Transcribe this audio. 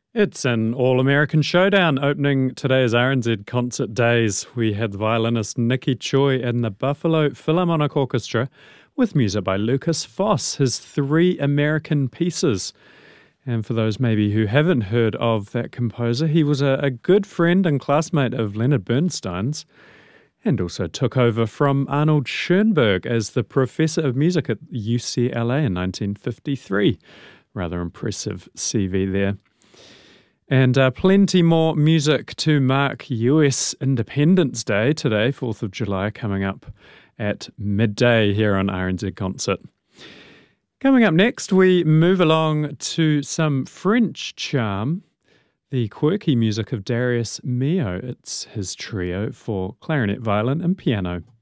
It's an all-American showdown opening today's RNZ Concert Days. We had the violinist Nikki Choi and the Buffalo Philharmonic Orchestra with music by Lukas Foss, his three American pieces. And for those maybe who haven't heard of that composer, he was a good friend and classmate of Leonard Bernstein's and also took over from Arnold Schoenberg as the professor of music at UCLA in 1953. Rather impressive CV there. And plenty more music to mark US Independence Day today, 4th of July, coming up at midday here on RNZ Concert. Coming up next, we move along to some French charm, the quirky music of Darius Milhaud. It's his trio for clarinet, violin and piano.